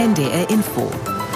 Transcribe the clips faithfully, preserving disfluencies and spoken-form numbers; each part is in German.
N D R Info.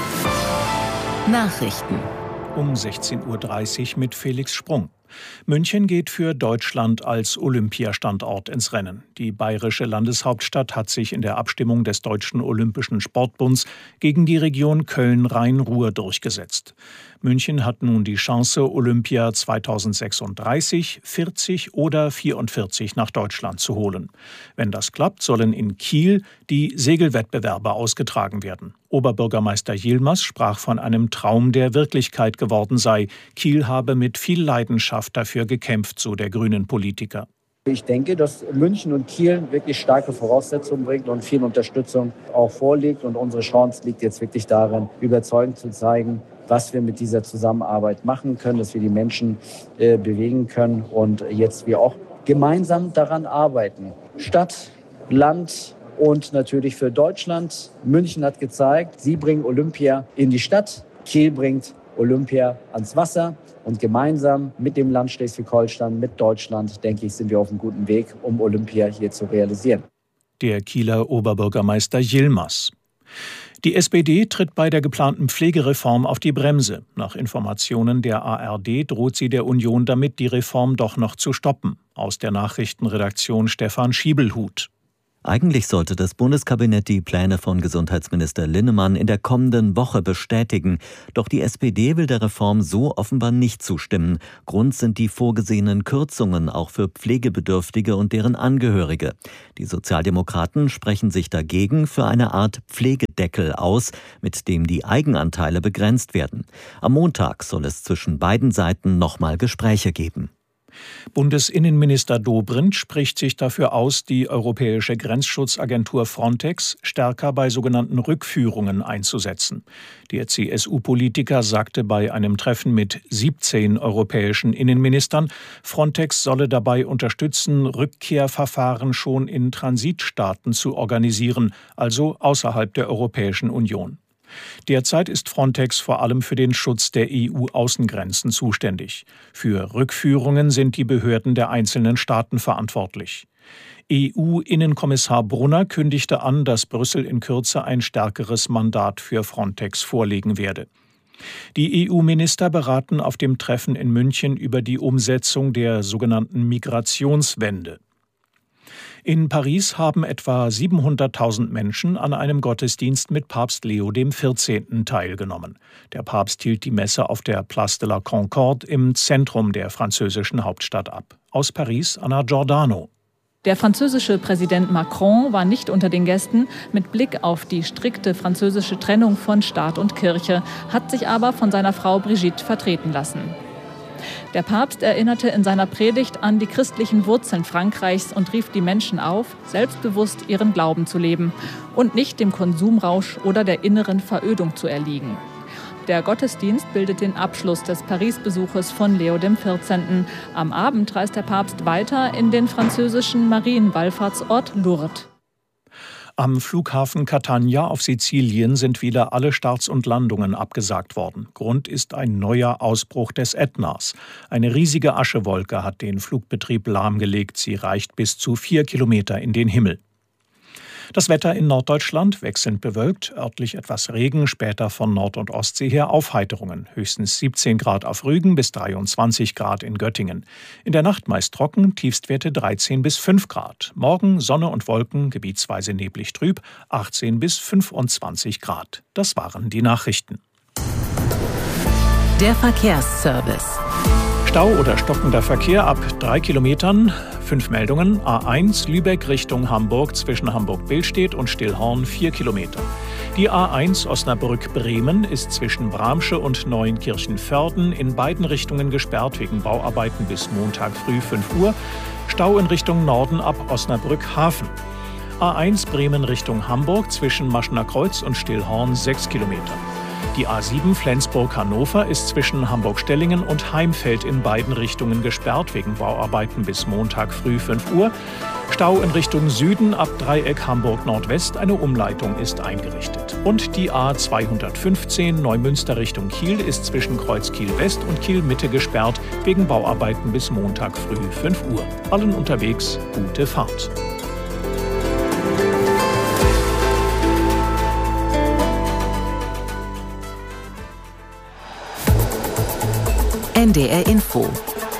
Nachrichten. Um sechzehn Uhr dreißig mit Felix Sprung. München geht für Deutschland als Olympiastandort ins Rennen. Die bayerische Landeshauptstadt hat sich in der Abstimmung des Deutschen Olympischen Sportbunds gegen die Region Köln-Rhein-Ruhr durchgesetzt. München hat nun die Chance, Olympia zweitausendsechsunddreißig, vierzig oder vierundvierzig nach Deutschland zu holen. Wenn das klappt, sollen in Kiel die Segelwettbewerbe ausgetragen werden. Oberbürgermeister Yilmaz sprach von einem Traum, der Wirklichkeit geworden sei. Kiel habe mit viel Leidenschaft dafür gekämpft, so der grünen Politiker. Ich denke, dass München und Kiel wirklich starke Voraussetzungen bringt und viel Unterstützung auch vorliegt. Und unsere Chance liegt jetzt wirklich darin, überzeugend zu zeigen, was wir mit dieser Zusammenarbeit machen können, dass wir die Menschen äh, bewegen können und jetzt wir auch gemeinsam daran arbeiten. Stadt, Land und natürlich für Deutschland. München hat gezeigt, sie bringen Olympia in die Stadt, Kiel bringt Olympia ans Wasser. Und gemeinsam mit dem Land Schleswig-Holstein, mit Deutschland, denke ich, sind wir auf einem guten Weg, um Olympia hier zu realisieren. Der Kieler Oberbürgermeister Yilmaz. Die S P D tritt bei der geplanten Pflegereform auf die Bremse. Nach Informationen der A R D droht sie der Union damit, die Reform doch noch zu stoppen. Aus der Nachrichtenredaktion Stefan Schiebelhut. Eigentlich sollte das Bundeskabinett die Pläne von Gesundheitsminister Linnemann in der kommenden Woche bestätigen. Doch die S P D will der Reform so offenbar nicht zustimmen. Grund sind die vorgesehenen Kürzungen auch für Pflegebedürftige und deren Angehörige. Die Sozialdemokraten sprechen sich dagegen für eine Art Pflegedeckel aus, mit dem die Eigenanteile begrenzt werden. Am Montag soll es zwischen beiden Seiten nochmal Gespräche geben. Bundesinnenminister Dobrindt spricht sich dafür aus, die europäische Grenzschutzagentur Frontex stärker bei sogenannten Rückführungen einzusetzen. Der C S U-Politiker sagte bei einem Treffen mit siebzehn europäischen Innenministern, Frontex solle dabei unterstützen, Rückkehrverfahren schon in Transitstaaten zu organisieren, also außerhalb der Europäischen Union. Derzeit ist Frontex vor allem für den Schutz der E U-Außengrenzen zuständig. Für Rückführungen sind die Behörden der einzelnen Staaten verantwortlich. E U-Innenkommissar Brunner kündigte an, dass Brüssel in Kürze ein stärkeres Mandat für Frontex vorlegen werde. Die E U-Minister beraten auf dem Treffen in München über die Umsetzung der sogenannten Migrationswende. In Paris haben etwa siebenhunderttausend Menschen an einem Gottesdienst mit Papst Leo der vierzehnten teilgenommen. Der Papst hielt die Messe auf der Place de la Concorde im Zentrum der französischen Hauptstadt ab. Aus Paris, Anna Giordano. Der französische Präsident Macron war nicht unter den Gästen. Mit Blick auf die strikte französische Trennung von Staat und Kirche hat sich aber von seiner Frau Brigitte vertreten lassen. Der Papst erinnerte in seiner Predigt an die christlichen Wurzeln Frankreichs und rief die Menschen auf, selbstbewusst ihren Glauben zu leben und nicht dem Konsumrausch oder der inneren Verödung zu erliegen. Der Gottesdienst bildet den Abschluss des Paris-Besuches von Leo der vierzehnten. Am Abend reist der Papst weiter in den französischen Marienwallfahrtsort Lourdes. Am Flughafen Catania auf Sizilien sind wieder alle Starts und Landungen abgesagt worden. Grund ist ein neuer Ausbruch des Ätnas. Eine riesige Aschewolke hat den Flugbetrieb lahmgelegt. Sie reicht bis zu vier Kilometer in den Himmel. Das Wetter in Norddeutschland wechselnd bewölkt, örtlich etwas Regen, später von Nord- und Ostsee her Aufheiterungen. Höchstens siebzehn Grad auf Rügen bis dreiundzwanzig Grad in Göttingen. In der Nacht meist trocken, Tiefstwerte dreizehn bis fünf Grad. Morgen Sonne und Wolken, gebietsweise neblig trüb, achtzehn bis fünfundzwanzig Grad. Das waren die Nachrichten. Der Verkehrsservice. Stau oder stockender Verkehr ab drei Kilometern. Fünf Meldungen. A eins Lübeck Richtung Hamburg zwischen Hamburg-Billstedt und Stillhorn vier Kilometer. Die A eins Osnabrück-Bremen ist zwischen Bramsche und Neuenkirchen-Vörden in beiden Richtungen gesperrt wegen Bauarbeiten bis Montag früh fünf Uhr. Stau in Richtung Norden ab Osnabrück-Hafen. A eins Bremen Richtung Hamburg zwischen Maschner Kreuz und Stillhorn sechs Kilometer. Die A sieben Flensburg-Hannover ist zwischen Hamburg-Stellingen und Heimfeld in beiden Richtungen gesperrt wegen Bauarbeiten bis Montag früh fünf Uhr. Stau in Richtung Süden ab Dreieck Hamburg-Nordwest, eine Umleitung ist eingerichtet. Und die A zweihundertfünfzehn Neumünster Richtung Kiel ist zwischen Kreuz Kiel-West und Kiel-Mitte gesperrt wegen Bauarbeiten bis Montag früh fünf Uhr. Allen unterwegs gute Fahrt. N D R Info.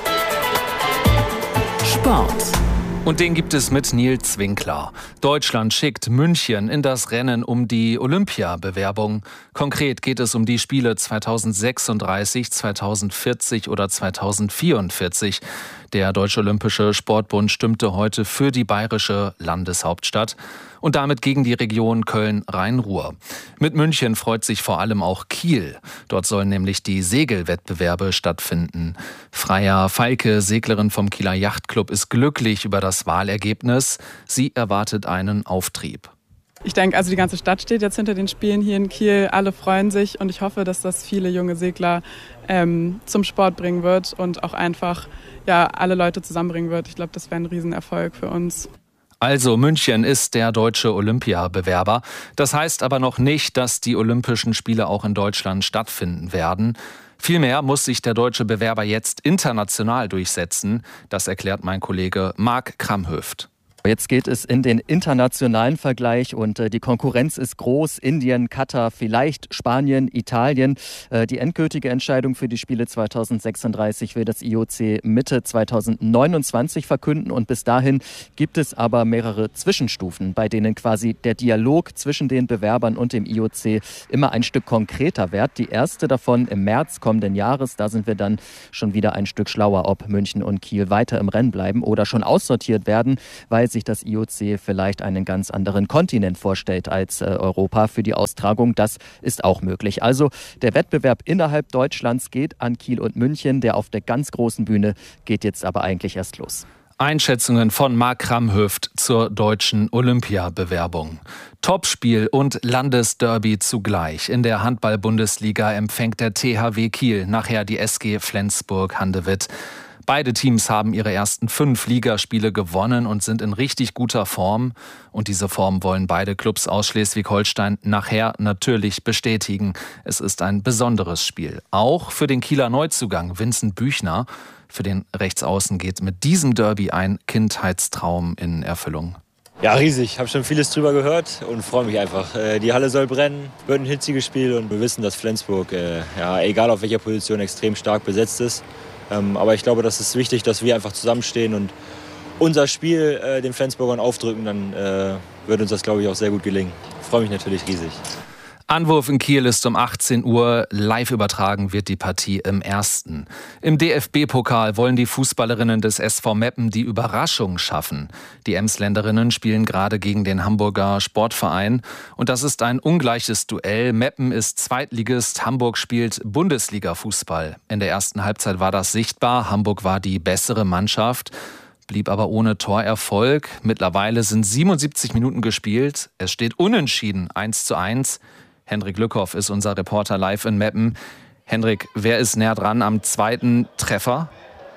Sport. Und den gibt es mit Nils Winkler. Deutschland schickt München in das Rennen um die Olympiabewerbung. Konkret geht es um die Spiele zweitausendsechsunddreißig, zweitausendvierzig oder zweitausendvierundvierzig. Der Deutsche Olympische Sportbund stimmte heute für die bayerische Landeshauptstadt und damit gegen die Region Köln-Rhein-Ruhr. Mit München freut sich vor allem auch Kiel. Dort sollen nämlich die Segelwettbewerbe stattfinden. Freya Falke, Seglerin vom Kieler Yachtclub, ist glücklich über das Wahlergebnis. Sie erwartet einen Auftrieb. Ich denke, also die ganze Stadt steht jetzt hinter den Spielen hier in Kiel. Alle freuen sich und ich hoffe, dass das viele junge Segler ähm, zum Sport bringen wird und auch einfach ja, alle Leute zusammenbringen wird. Ich glaube, das wäre ein Riesenerfolg für uns. Also München ist der deutsche Olympiabewerber. Das heißt aber noch nicht, dass die Olympischen Spiele auch in Deutschland stattfinden werden. Vielmehr muss sich der deutsche Bewerber jetzt international durchsetzen. Das erklärt mein Kollege Marc Kramhöft. Jetzt geht es in den internationalen Vergleich und äh, die Konkurrenz ist groß. Indien, Katar, vielleicht Spanien, Italien. Äh, die endgültige Entscheidung für die Spiele zweitausendsechsunddreißig will das I O C Mitte zweitausendneunundzwanzig verkünden. Und bis dahin gibt es aber mehrere Zwischenstufen, bei denen quasi der Dialog zwischen den Bewerbern und dem I O C immer ein Stück konkreter wird. Die erste davon im März kommenden Jahres. Da sind wir dann schon wieder ein Stück schlauer, ob München und Kiel weiter im Rennen bleiben oder schon aussortiert werden, weil sich das I O C vielleicht einen ganz anderen Kontinent vorstellt als äh, Europa für die Austragung. Das ist auch möglich. Also der Wettbewerb innerhalb Deutschlands geht an Kiel und München. Der auf der ganz großen Bühne geht jetzt aber eigentlich erst los. Einschätzungen von Marc Kramhöft zur deutschen Olympiabewerbung. Topspiel und Landesderby zugleich. In der Handball-Bundesliga empfängt der T H W Kiel nachher die S G Flensburg-Handewitt. Beide Teams haben ihre ersten fünf Ligaspiele gewonnen und sind in richtig guter Form. Und diese Form wollen beide Clubs aus Schleswig-Holstein nachher natürlich bestätigen. Es ist ein besonderes Spiel. Auch für den Kieler Neuzugang Vincent Büchner. Für den Rechtsaußen geht mit diesem Derby ein Kindheitstraum in Erfüllung. Ja, riesig. Ich habe schon vieles drüber gehört und freue mich einfach. Die Halle soll brennen, wird ein hitziges Spiel und wir wissen, dass Flensburg, ja, egal auf welcher Position, extrem stark besetzt ist. Aber ich glaube, das ist wichtig, dass wir einfach zusammenstehen und unser Spiel äh, den Flensburgern aufdrücken. Dann äh, wird uns das, glaube ich, auch sehr gut gelingen. Ich freue mich natürlich riesig. Anwurf in Kiel ist um achtzehn Uhr. Live übertragen wird die Partie im Ersten. Im D F B-Pokal wollen die Fußballerinnen des S V Meppen die Überraschung schaffen. Die Emsländerinnen spielen gerade gegen den Hamburger Sportverein. Und das ist ein ungleiches Duell. Meppen ist Zweitligist, Hamburg spielt Bundesliga-Fußball. In der ersten Halbzeit war das sichtbar. Hamburg war die bessere Mannschaft, blieb aber ohne Torerfolg. Mittlerweile sind siebenundsiebzig Minuten gespielt. Es steht unentschieden, eins zu eins. Hendrik Lückhoff ist unser Reporter live in Meppen. Hendrik, wer ist näher dran am zweiten Treffer?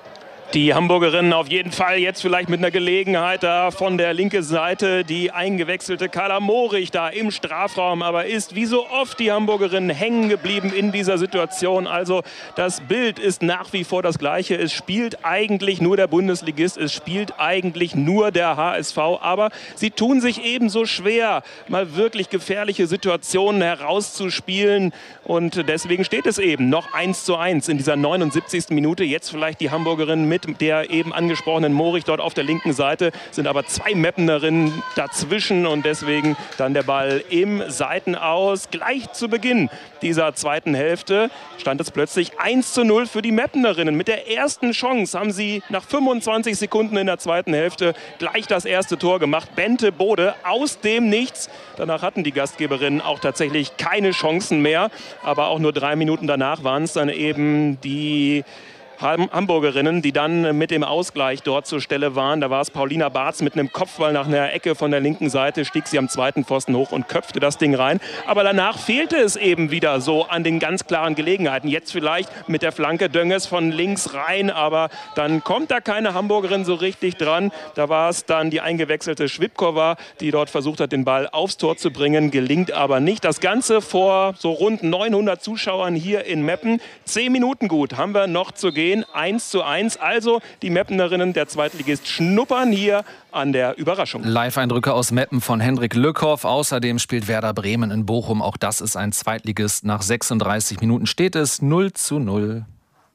Die Hamburgerinnen auf jeden Fall jetzt vielleicht mit einer Gelegenheit da von der linken Seite. Die eingewechselte Carla Morich da im Strafraum, aber ist wie so oft die Hamburgerinnen hängen geblieben in dieser Situation. Also das Bild ist nach wie vor das gleiche. Es spielt eigentlich nur der Bundesligist, es spielt eigentlich nur der H S V. Aber sie tun sich ebenso schwer, mal wirklich gefährliche Situationen herauszuspielen. Und deswegen steht es eben noch eins zu eins in dieser neunundsiebzigsten Minute. Jetzt vielleicht die Hamburgerinnen mit der eben angesprochenen Morich dort auf der linken Seite, sind aber zwei Meppenerinnen dazwischen und deswegen dann der Ball im Seitenaus. Gleich zu Beginn dieser zweiten Hälfte stand es plötzlich eins zu null für die Meppenerinnen. Mit der ersten Chance haben sie nach fünfundzwanzig Sekunden in der zweiten Hälfte gleich das erste Tor gemacht. Bente Bode aus dem Nichts. Danach hatten die Gastgeberinnen auch tatsächlich keine Chancen mehr, aber auch nur drei Minuten danach waren es dann eben die Hamburgerinnen, die dann mit dem Ausgleich dort zur Stelle waren. Da war es Paulina Barz mit einem Kopfball nach einer Ecke von der linken Seite, stieg sie am zweiten Pfosten hoch und köpfte das Ding rein. Aber danach fehlte es eben wieder so an den ganz klaren Gelegenheiten. Jetzt vielleicht mit der Flanke Dönges von links rein, aber dann kommt da keine Hamburgerin so richtig dran. Da war es dann die eingewechselte Schwibkova, die dort versucht hat, den Ball aufs Tor zu bringen, gelingt aber nicht. Das Ganze vor so rund neunhundert Zuschauern hier in Meppen. Zehn Minuten gut haben wir noch zu gehen. eins zu eins. Also die Meppenerinnen, der Zweitligist, schnuppern hier an der Überraschung. Live-Eindrücke aus Meppen von Hendrik Lückhoff. Außerdem spielt Werder Bremen in Bochum. Auch das ist ein Zweitligist. Nach sechsunddreißig Minuten steht es null zu null.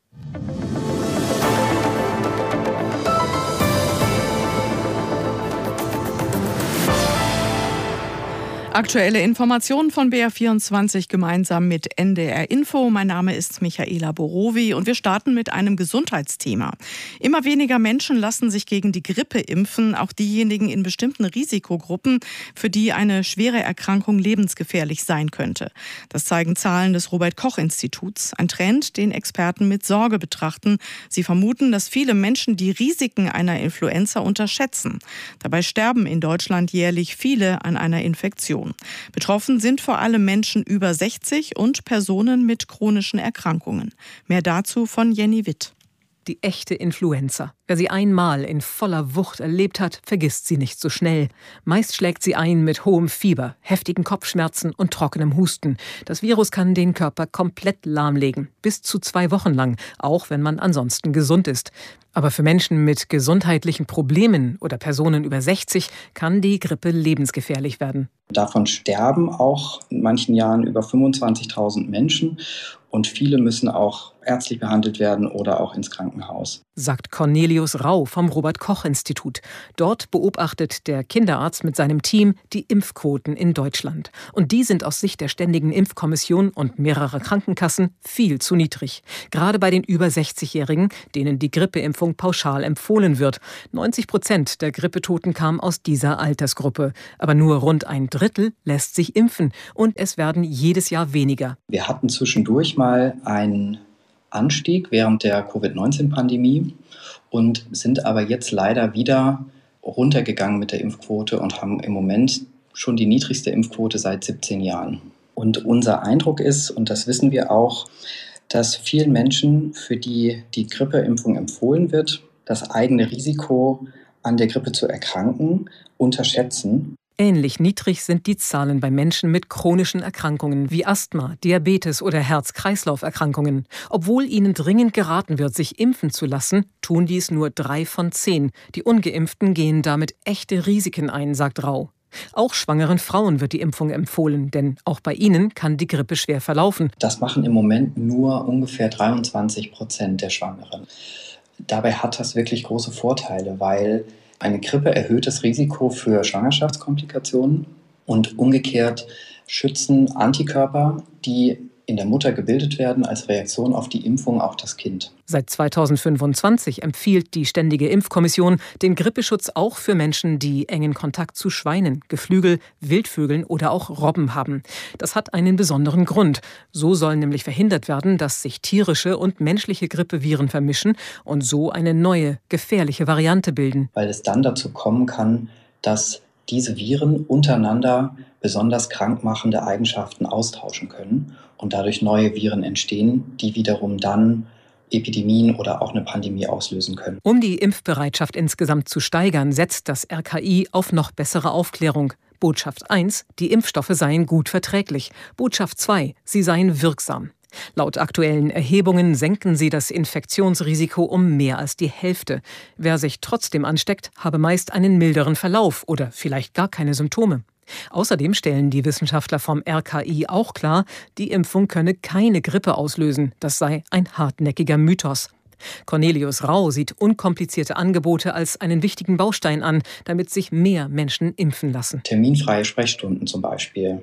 Aktuelle Informationen von B R vierundzwanzig gemeinsam mit N D R Info. Mein Name ist Michaela Borowi und wir starten mit einem Gesundheitsthema. Immer weniger Menschen lassen sich gegen die Grippe impfen, auch diejenigen in bestimmten Risikogruppen, für die eine schwere Erkrankung lebensgefährlich sein könnte. Das zeigen Zahlen des Robert-Koch-Instituts. Ein Trend, den Experten mit Sorge betrachten. Sie vermuten, dass viele Menschen die Risiken einer Influenza unterschätzen. Dabei sterben in Deutschland jährlich viele an einer Infektion. Betroffen sind vor allem Menschen über sechzig und Personen mit chronischen Erkrankungen. Mehr dazu von Jenny Witt. Die echte Influenza. Wer sie einmal in voller Wucht erlebt hat, vergisst sie nicht so schnell. Meist schlägt sie ein mit hohem Fieber, heftigen Kopfschmerzen und trockenem Husten. Das Virus kann den Körper komplett lahmlegen, bis zu zwei Wochen lang, auch wenn man ansonsten gesund ist. Aber für Menschen mit gesundheitlichen Problemen oder Personen über sechzig kann die Grippe lebensgefährlich werden. Davon sterben auch in manchen Jahren über fünfundzwanzigtausend Menschen und viele müssen auch ärztlich behandelt werden oder auch ins Krankenhaus. Sagt Cornelius Rau vom Robert-Koch-Institut. Dort beobachtet der Kinderarzt mit seinem Team die Impfquoten in Deutschland. Und die sind aus Sicht der Ständigen Impfkommission und mehrerer Krankenkassen viel zu niedrig. Gerade bei den über sechzigjährigen, denen die Grippeimpfung pauschal empfohlen wird. neunzig Prozent der Grippetoten kamen aus dieser Altersgruppe. Aber nur rund ein Drittel lässt sich impfen. Und es werden jedes Jahr weniger. Wir hatten zwischendurch mal einen Anstieg während der Covid neunzehn Pandemie und sind aber jetzt leider wieder runtergegangen mit der Impfquote und haben im Moment schon die niedrigste Impfquote seit siebzehn Jahren. Und unser Eindruck ist, und das wissen wir auch, dass vielen Menschen, für die die Grippeimpfung empfohlen wird, das eigene Risiko, an der Grippe zu erkranken, unterschätzen. Ähnlich niedrig sind die Zahlen bei Menschen mit chronischen Erkrankungen wie Asthma, Diabetes oder Herz-Kreislauf-Erkrankungen. Obwohl ihnen dringend geraten wird, sich impfen zu lassen, tun dies nur drei von zehn. Die Ungeimpften gehen damit echte Risiken ein, sagt Rau. Auch schwangeren Frauen wird die Impfung empfohlen, denn auch bei ihnen kann die Grippe schwer verlaufen. Das machen im Moment nur ungefähr dreiundzwanzig Prozent der Schwangeren. Dabei hat das wirklich große Vorteile, weil eine Grippe erhöht das Risiko für Schwangerschaftskomplikationen und umgekehrt schützen Antikörper, die in der Mutter gebildet werden, als Reaktion auf die Impfung auch das Kind. Seit zweitausendfünfundzwanzig empfiehlt die Ständige Impfkommission den Grippeschutz auch für Menschen, die engen Kontakt zu Schweinen, Geflügel, Wildvögeln oder auch Robben haben. Das hat einen besonderen Grund. So soll nämlich verhindert werden, dass sich tierische und menschliche Grippeviren vermischen und so eine neue, gefährliche Variante bilden. Weil es dann dazu kommen kann, dass diese Viren untereinander besonders krankmachende Eigenschaften austauschen können und dadurch neue Viren entstehen, die wiederum dann Epidemien oder auch eine Pandemie auslösen können. Um die Impfbereitschaft insgesamt zu steigern, setzt das R K I auf noch bessere Aufklärung. Botschaft eins, die Impfstoffe seien gut verträglich. Botschaft zwei, sie seien wirksam. Laut aktuellen Erhebungen senken sie das Infektionsrisiko um mehr als die Hälfte. Wer sich trotzdem ansteckt, habe meist einen milderen Verlauf oder vielleicht gar keine Symptome. Außerdem stellen die Wissenschaftler vom R K I auch klar, die Impfung könne keine Grippe auslösen. Das sei ein hartnäckiger Mythos. Cornelius Rau sieht unkomplizierte Angebote als einen wichtigen Baustein an, damit sich mehr Menschen impfen lassen. Terminfreie Sprechstunden zum Beispiel.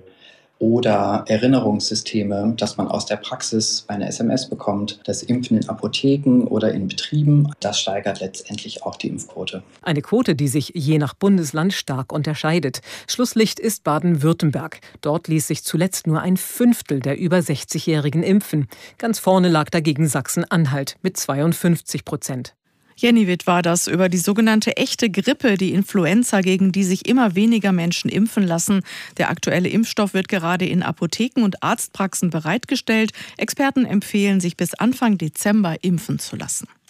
Oder Erinnerungssysteme, dass man aus der Praxis eine S M S bekommt. Das Impfen in Apotheken oder in Betrieben, das steigert letztendlich auch die Impfquote. Eine Quote, die sich je nach Bundesland stark unterscheidet. Schlusslicht ist Baden-Württemberg. Dort ließ sich zuletzt nur ein Fünftel der über sechzigjährigen impfen. Ganz vorne lag dagegen Sachsen-Anhalt mit zweiundfünfzig Prozent. Jenny Witt war das über die sogenannte echte Grippe, die Influenza, gegen die sich immer weniger Menschen impfen lassen. Der aktuelle Impfstoff wird gerade in Apotheken und Arztpraxen bereitgestellt. Experten empfehlen, sich bis Anfang Dezember impfen zu lassen.